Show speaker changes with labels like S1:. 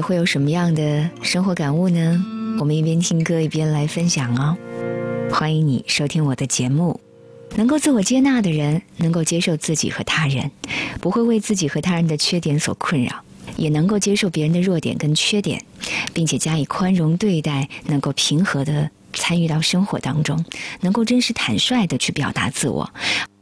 S1: 会有什么样的生活感悟呢？我们一边听歌一边来分享哦。欢迎你收听我的节目。能够自我接纳的人，能够接受自己和他人，不会为自己和他人的缺点所困扰，也能够接受别人的弱点跟缺点，并且加以宽容对待，能够平和地参与到生活当中，能够真实坦率地去表达自我，